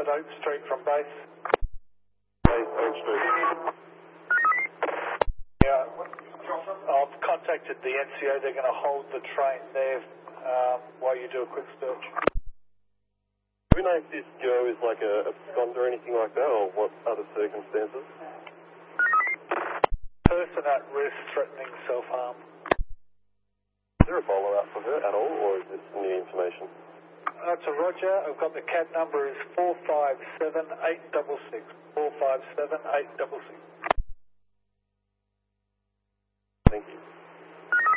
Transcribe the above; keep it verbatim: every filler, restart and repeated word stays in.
at Oak Street from base. Base Oak Street. Yeah, I've contacted the N C O. They're going to hold the train there um, while you do a quick search. Do we know if this Joe is like a absconder or anything like that, or what other circumstances? Person at risk threatening self-harm. Is there a follow-up for her at all, or is this new information? That's a Roger. I've got the C A D number is four five seven eight six six. four five seven eight six six.